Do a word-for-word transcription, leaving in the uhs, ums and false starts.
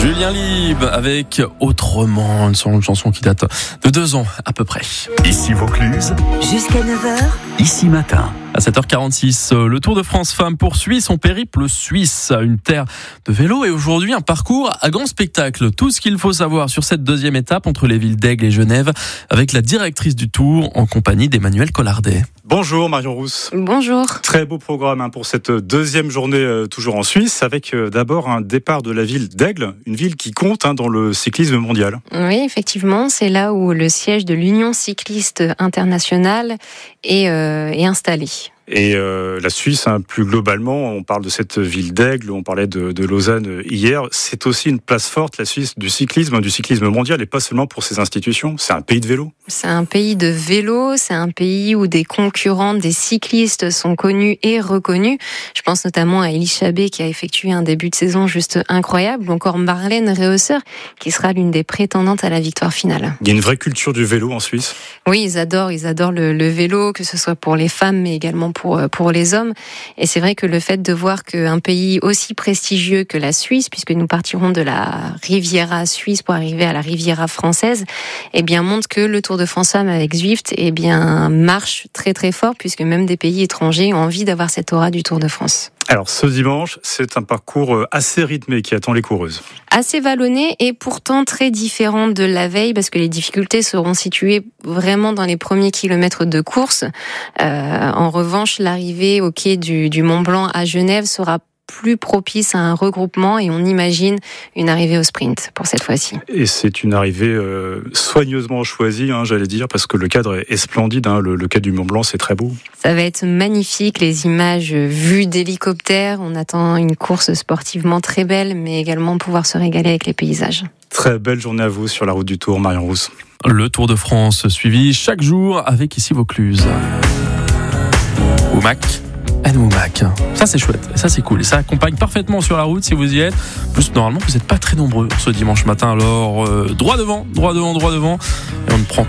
Julien Lieb avec Autrement, une chanson qui date de deux ans à peu près. Ici Vaucluse, jusqu'à neuf heures, ici matin. À sept heures quarante-six, le Tour de France Femmes poursuit son périple suisse, une terre de vélo et aujourd'hui un parcours à grand spectacle. Tout ce qu'il faut savoir sur cette deuxième étape entre les villes d'Aigle et Genève avec la directrice du Tour en compagnie d'Emmanuel Collardet. Bonjour Marion Rousse. Bonjour. Très beau programme hein, pour cette deuxième journée euh, toujours en Suisse avec euh, d'abord un départ de la ville d'Aigle, une ville qui compte hein, dans le cyclisme mondial. Oui, effectivement, c'est là où le siège de l'Union cycliste internationale est, euh, est installé. Et euh, la Suisse, hein, plus globalement, on parle de cette ville d'Aigle, on parlait de, de Lausanne hier, c'est aussi une place forte, la Suisse, du cyclisme, du cyclisme mondial, et pas seulement pour ses institutions, c'est un pays de vélo. C'est un pays de vélo, c'est un pays où des concurrents, des cyclistes sont connus et reconnus. Je pense notamment à Elie Chabet qui a effectué un début de saison juste incroyable, ou encore Marlène Reusser qui sera l'une des prétendantes à la victoire finale. Il y a une vraie culture du vélo en Suisse. Oui, ils adorent, ils adorent le, le vélo, que ce soit pour les femmes, mais également pour, pour les hommes. Et c'est vrai que le fait de voir qu'un pays aussi prestigieux que la Suisse, puisque nous partirons de la Riviera suisse pour arriver à la Riviera française, eh bien, montre que le Tour de France Femmes avec Zwift, eh bien, marche très très fort, puisque même des pays étrangers ont envie d'avoir cette aura du Tour de France. Alors, ce dimanche, c'est un parcours assez rythmé qui attend les coureuses. Assez vallonné et pourtant très différent de la veille, parce que les difficultés seront situées vraiment dans les premiers kilomètres de course. Euh, en revanche, l'arrivée au quai du, du Mont Blanc à Genève sera plus propice à un regroupement et on imagine une arrivée au sprint pour cette fois-ci. Et c'est une arrivée euh, soigneusement choisie, hein, j'allais dire, parce que le cadre est, est splendide. Hein, le, le quai du Mont Blanc, c'est très beau. Ça va être magnifique, les images vues d'hélicoptère. On attend une course sportivement très belle, mais également pouvoir se régaler avec les paysages. Très belle journée à vous sur la route du Tour, Marion Rousse. Le Tour de France suivi chaque jour avec ici Vaucluse. Oumac. Noumac. Ça c'est chouette, ça c'est cool et ça accompagne parfaitement sur la route si vous y êtes. En plus normalement vous n'êtes pas très nombreux ce dimanche matin, alors euh, droit devant, droit devant, droit devant et on ne prend